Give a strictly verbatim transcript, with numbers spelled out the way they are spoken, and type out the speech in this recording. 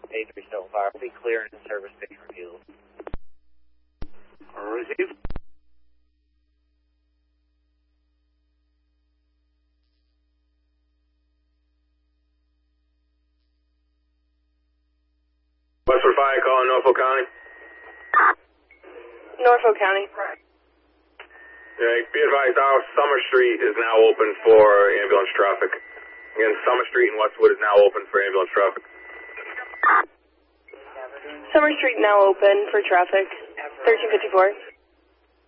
eight three still fire. Be clear and service station revealed. Receive. Westwood Fire calling Norfolk County. Norfolk County. Yeah, be advised, our Summer Street is now open for ambulance traffic. Again, Summer Street in Westwood is now open for ambulance traffic. Summer Street now open for traffic. thirteen fifty-four.